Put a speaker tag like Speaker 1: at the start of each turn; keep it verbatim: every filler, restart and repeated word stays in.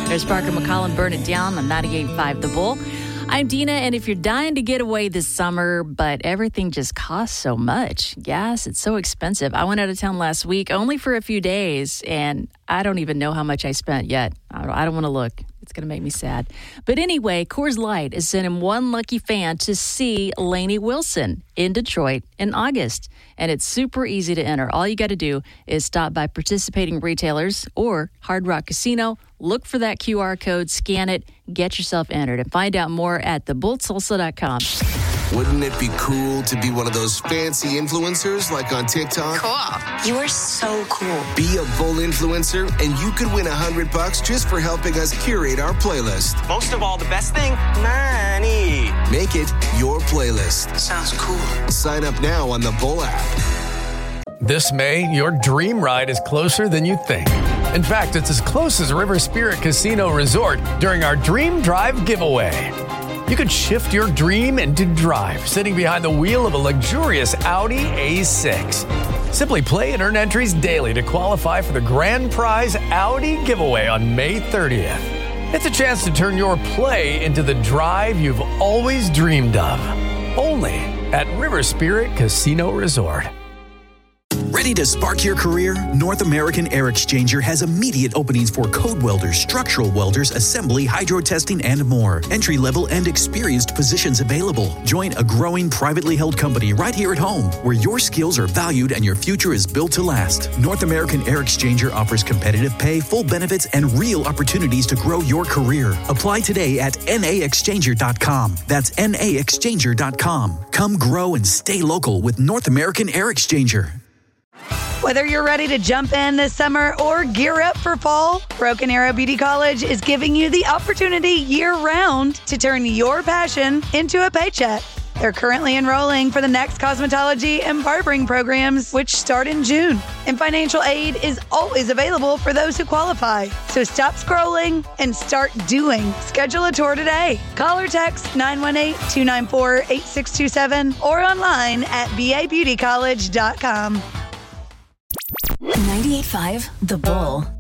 Speaker 1: There's Parker McCollum, Burn It Down on ninety-eight point five The Bull. I'm Dina, and if you're dying to get away this summer, but everything just costs so much. Gas, it's so expensive. I went out of town last week only for a few days, and I don't even know how much I spent yet. I don't, I don't want to look. It's going to make me sad. But anyway, Coors Light is sending one lucky fan to see Lainey Wilson in Detroit in August. And it's super easy to enter. All you got to do is stop by participating retailers or Hard Rock Casino, look for that Q R code, scan it, get yourself entered, and find out more at the bull salsa dot com.
Speaker 2: Wouldn't it be cool to be one of those fancy influencers like on TikTok?
Speaker 3: Cool. You are so cool.
Speaker 2: Be a Bull influencer, and you could win a hundred bucks just for helping us curate our playlist.
Speaker 4: Most of all, the best thing, money.
Speaker 2: Make it your playlist.
Speaker 3: Sounds cool.
Speaker 2: Sign up now on the Bull app.
Speaker 5: This May, your dream ride is closer than you think. In fact, it's as close as River Spirit Casino Resort during our Dream Drive giveaway. You could shift your dream into drive, sitting behind the wheel of a luxurious Audi A six. Simply play and earn entries daily to qualify for the grand prize Audi giveaway on May thirtieth. It's a chance to turn your play into the drive you've always dreamed of. Only at River Spirit Casino Resort.
Speaker 6: Ready to spark your career? North American Air Exchanger has immediate openings for code welders, structural welders, assembly, hydro testing, and more. Entry-level and experienced positions available. Join a growing privately held company right here at home, where your skills are valued and your future is built to last. North American Air Exchanger offers competitive pay, full benefits, and real opportunities to grow your career. Apply today at N A exchanger dot com. That's N A exchanger dot com. Come grow and stay local with North American Air Exchanger.
Speaker 7: Whether you're ready to jump in this summer or gear up for fall, Broken Arrow Beauty College is giving you the opportunity year-round to turn your passion into a paycheck. They're currently enrolling for the next cosmetology and barbering programs, which start in June. And financial aid is always available for those who qualify. So stop scrolling and start doing. Schedule a tour today. Call or text nine one eight, two nine four, eight six two seven or online at b a beauty college dot com.
Speaker 8: ninety-eight point five The Bull.